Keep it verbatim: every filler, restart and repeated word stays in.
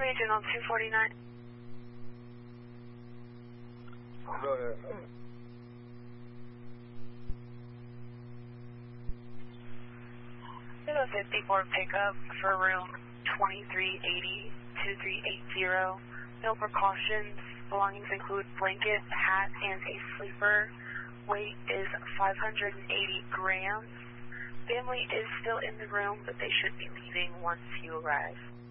Regional two forty-nine. Go ahead. Zero fifty-four pickup for room twenty-three eighty, two three eight zero. No precautions. Belongings include blanket, hat, and a sleeper. Weight is five hundred eighty grams. Family is still in the room, but they should be leaving once you arrive.